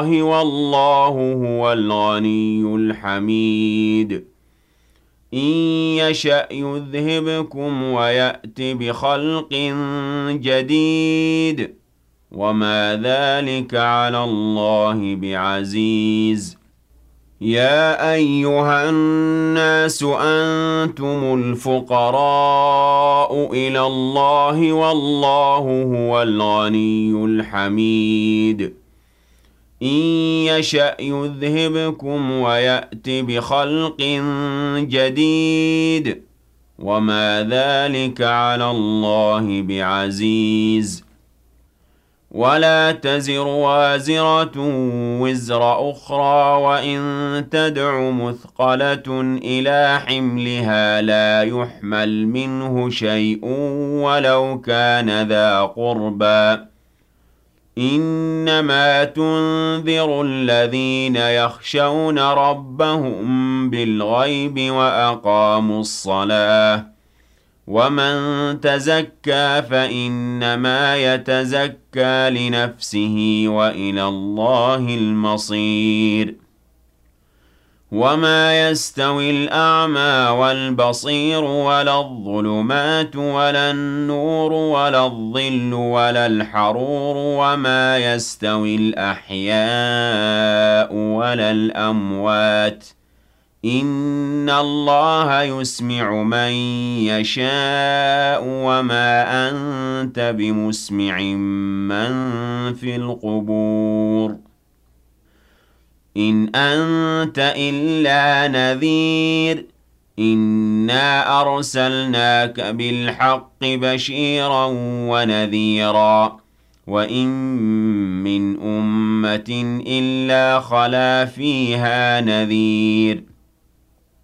والله هو الغني الحميد إن يشأ يذهبكم ويأت بخلق جديد وما ذلك على الله بعزيز يا أيها الناس أنتم الفقراء إلى الله والله هو الغني الحميد إن يشأ يذهبكم ويأت بخلق جديد وما ذلك على الله بعزيز ولا تزر وازرة وزر أخرى وإن تدع مثقلة إلى حملها لا يحمل منه شيء ولو كان ذا قربى إنما تنذر الذين يخشون ربهم بالغيب وأقاموا الصلاة ومن تزكى فإنما يتزكى لنفسه وإلى الله المصير وما يستوي الأعمى والبصير ولا الظلمات ولا النور ولا الظل ولا الحرور وما يستوي الأحياء ولا الأموات إن الله يسمع من يشاء وما أنت بمسمع من في القبور إن أنت إلا نذير إنا أرسلناك بالحق بشيرا ونذيرا وإن من أمة إلا خلا فيها نذير